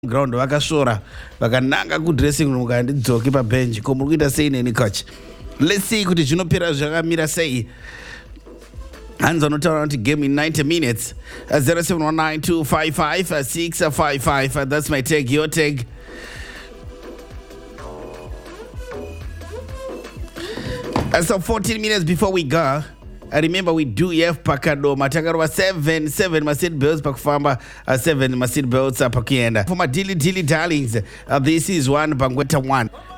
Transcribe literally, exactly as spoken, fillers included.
ground vakasvora vakananga kudressing room kandidzoke pabench ko muri kuita sei neni coach. Let's see kuti zvinopera zvakamira sei. Hands on turn to game in ninety minutes. Uh, zero seven one nine two five five six five five. Uh, that's my tag, your tag. Uh, so fourteen minutes before we go, I remember we do have Pakado Matakarwa seven seven Masid Bells Pakfamba uh, seven Masid Bells uh, Pakienda. For my dilly dilly darlings, uh, this is one Bangweta one.